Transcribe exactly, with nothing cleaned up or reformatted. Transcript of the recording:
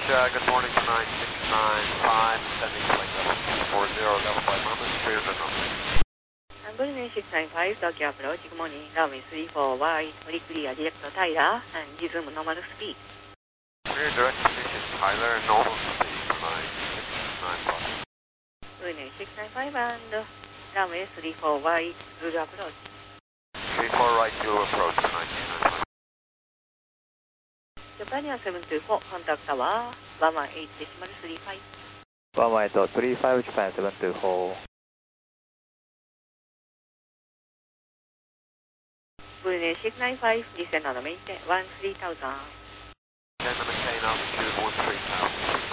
Uh, good morning, nine six nine five, sending flight level two four zero, level five moment, three hundred knots. Bullet six nine five, Tokyo approach, good morning, runway three four Y, fully clear, direct to Tyler, and resume normal speed. Clear direct position, Tyler, normal speed, nine six nine five. Bullet six nine five and runway three four Y, Zulu approach. three four right, Zulu approach, nine six nine five. Japan Air seven two four, contact tower, one one eight decimal three five. one one eight point three five, Japan seven two four. Bullet six nine five, descend on the maintain, one three thousand. Descend on the maintain, altitude one three thousand.